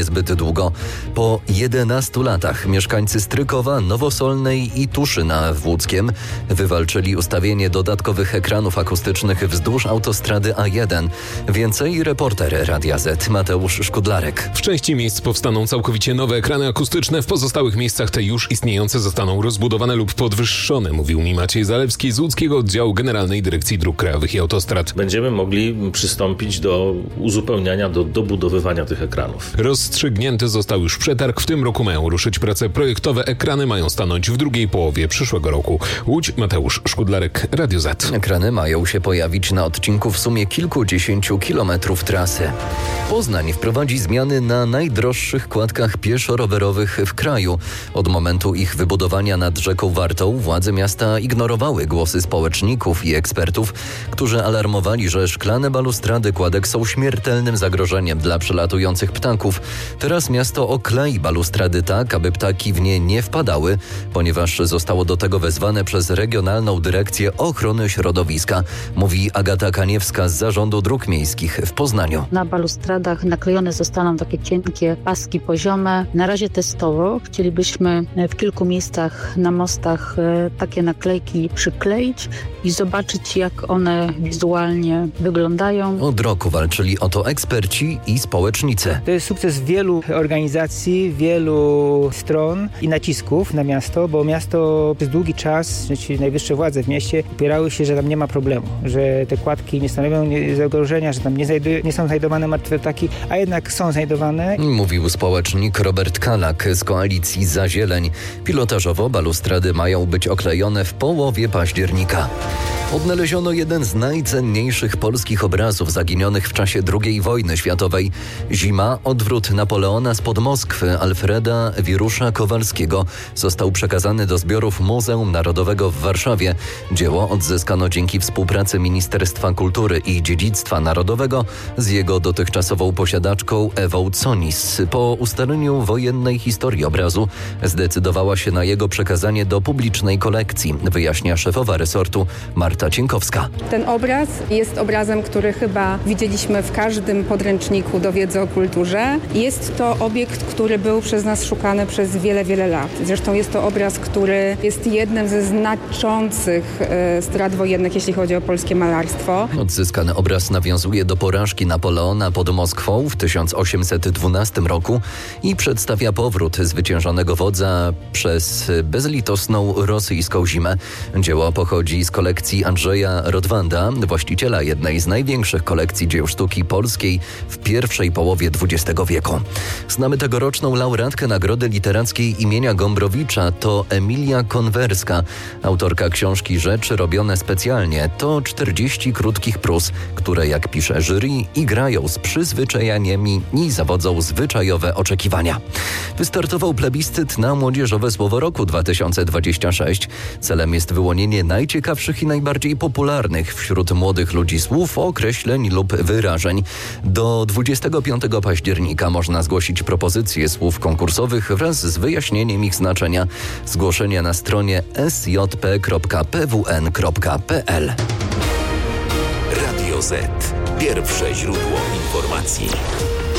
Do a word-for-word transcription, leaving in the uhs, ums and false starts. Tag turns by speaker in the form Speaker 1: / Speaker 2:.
Speaker 1: niezbyt długo. Po jedenastu latach mieszkańcy Strykowa, Nowosolnej i Tuszyna w Łódzkiem wywalczyli ustawienie dodatkowych ekranów akustycznych wzdłuż autostrady A jeden. Więcej reporter Radia Z Mateusz Szkudlarek.
Speaker 2: W części miejsc powstaną całkowicie nowe ekrany akustyczne, w pozostałych miejscach te już istniejące zostaną rozbudowane lub podwyższone, mówił mi Maciej Zalewski z Łódzkiego Oddziału Generalnej Dyrekcji Dróg Krajowych i Autostrad.
Speaker 3: Będziemy mogli przystąpić do uzupełniania, do dobudowywania tych ekranów.
Speaker 2: Rozstrzygnięty został już przetarg. W tym roku mają ruszyć prace projektowe. Ekrany mają stanąć w drugiej połowie przyszłego roku. Łódź, Mateusz Szkudlarek, Radio Z.
Speaker 1: Ekrany mają się pojawić na odcinku w sumie kilkudziesięciu kilometrów trasy. Poznań wprowadzi zmiany na najdroższych kładkach pieszo-rowerowych w kraju. Od momentu ich wybudowania nad rzeką Wartą władze miasta ignorowały głosy społeczników i ekspertów, którzy alarmowali, że szklane balustrady kładek są śmiertelnym zagrożeniem dla przelatujących ptaków. Teraz miasto oklei balustrady tak, aby ptaki w nie nie wpadały, ponieważ zostało do tego wezwane przez Regionalną Dyrekcję Ochrony Środowiska, mówi Agata Kaniewska z Zarządu Dróg Miejskich w Poznaniu.
Speaker 4: Na balustradach naklejone zostaną takie cienkie paski poziome. Na razie testowo chcielibyśmy w kilku miejscach na mostach takie naklejki przykleić i zobaczyć, jak one wizualnie wyglądają.
Speaker 1: Od roku walczyli o to eksperci i społecznicy.
Speaker 5: To jest sukces wielu organizacji, wielu stron i nacisków na miasto, bo miasto przez długi czas, czyli najwyższe władze w mieście, upierały się, że tam nie ma problemu, że te kładki nie stanowią zagrożenia, że tam nie, znajduje, nie są znajdowane martwe ptaki, a jednak są znajdowane.
Speaker 1: Mówił społecznik Robert Kalak z koalicji Za Zieleń. Pilotażowo balustrady mają być oklejone w połowie października. Odnaleziono jeden z najcenniejszych polskich obrazów zaginionych w czasie drugiej wojny światowej. Zima, odwrót Napoleona spod Moskwy Alfreda Wirusza Kowalskiego został przekazany do zbiorów Muzeum Narodowego w Warszawie. Dzieło odzyskano dzięki współpracy Ministerstwa Kultury i Dziedzictwa Narodowego z jego dotychczasową posiadaczką Ewą Conis. Po ustaleniu wojennej historii obrazu zdecydowała się na jego przekazanie do publicznej kolekcji, wyjaśnia szefowa resortu Marta Cienkowska.
Speaker 6: Ten obraz jest obrazem, który chyba widzieliśmy w każdym podręczniku do wiedzy o kulturze. Jest to obiekt, który był przez nas szukany przez wiele, wiele lat. Zresztą jest to obraz, który jest jednym ze znaczących e, strat wojennych, jeśli chodzi o polskie malarstwo.
Speaker 1: Odzyskany obraz nawiązuje do porażki Napoleona pod Moskwą w tysiąc osiemset dwunastym roku i przedstawia powrót zwyciężonego wodza przez bezlitosną rosyjską zimę. Dzieło pochodzi z kolekcji Andrzeja Rodwanda, właściciela jednej z największych kolekcji dzieł sztuki polskiej w pierwszej połowie dwudziestego wieku. Znamy tegoroczną laureatkę Nagrody Literackiej imienia Gombrowicza, to Emilia Konwerska. Autorka książki Rzeczy robione specjalnie to czterdzieści krótkich prós, które, jak pisze jury, igrają z przyzwyczajeniami i zawodzą zwyczajowe oczekiwania. Wystartował plebiscyt na Młodzieżowe Słowo Roku dwa tysiące dwudziesty szósty. Celem jest wyłonienie najciekawszych i najbardziej popularnych wśród młodych ludzi słów, określeń lub wyrażeń. Do dwudziestego piątego października można zgłosić propozycje słów konkursowych wraz z wyjaśnieniem ich znaczenia. Zgłoszenia na stronie s j p kropka p w n kropka p l.
Speaker 7: Radio Z. Pierwsze źródło informacji.